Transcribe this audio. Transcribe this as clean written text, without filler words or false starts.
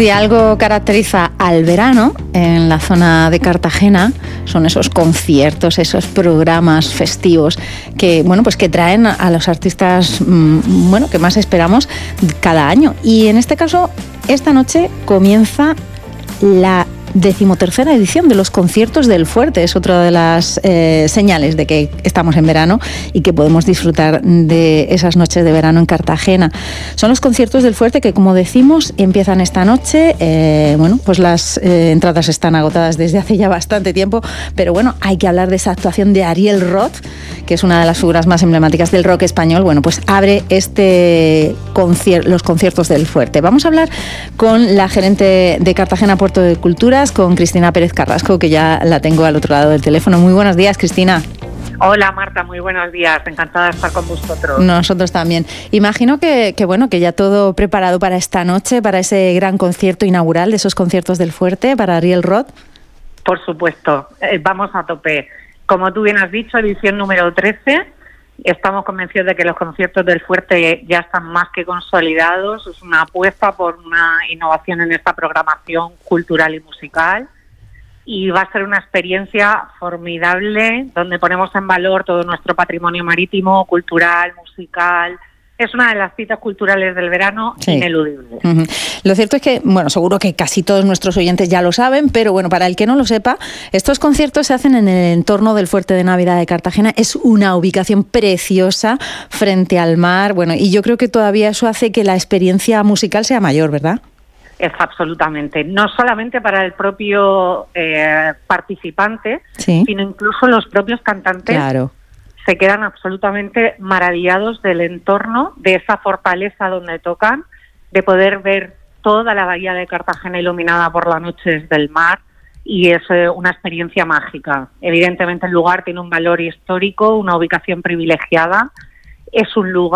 Si algo caracteriza al verano en la zona de Cartagena son esos conciertos, esos programas festivos que, bueno, pues que traen a los artistas, que más esperamos cada año. Y en este caso, esta noche comienza la 13ª edición de los conciertos del Fuerte. Es otra de las señales de que estamos en verano y que podemos disfrutar de esas noches de verano en Cartagena. Son los conciertos del Fuerte que, como decimos, empiezan esta noche. Pues las entradas están agotadas desde hace ya bastante tiempo, pero bueno, hay que hablar de esa actuación de Ariel Roth, que es una de las figuras más emblemáticas del rock español. Bueno, pues abre los conciertos del Fuerte. Vamos a hablar con la gerente de Cartagena Puerto de Cultura, con Cristina Pérez Carrasco, que ya la tengo al otro lado del teléfono. Muy buenos días, Cristina. Hola, Marta, muy buenos días. Encantada de estar con vosotros. Nosotros también. Imagino que ya todo preparado para esta noche, para ese gran concierto inaugural de esos conciertos del Fuerte, para Ariel Roth. Por supuesto, vamos a tope. Como tú bien has dicho, edición número 13. Estamos convencidos de que los conciertos del Fuerte ya están más que consolidados. Es una apuesta por una innovación en esta programación cultural y musical. Y va a ser una experiencia formidable donde ponemos en valor todo nuestro patrimonio marítimo, cultural, musical. Es una de las citas culturales del verano, sí, ineludible. Uh-huh. Lo cierto es que, seguro que casi todos nuestros oyentes ya lo saben, pero para el que no lo sepa, estos conciertos se hacen en el entorno del Fuerte de Navidad de Cartagena. Es una ubicación preciosa frente al mar, y yo creo que todavía eso hace que la experiencia musical sea mayor, ¿verdad? Es absolutamente, no solamente para el propio participante, sí, sino incluso los propios cantantes. Claro. Se quedan absolutamente maravillados del entorno, de esa fortaleza donde tocan, de poder ver toda la bahía de Cartagena iluminada por las noches del mar, y es una experiencia mágica. Evidentemente el lugar tiene un valor histórico, una ubicación privilegiada, es un lugar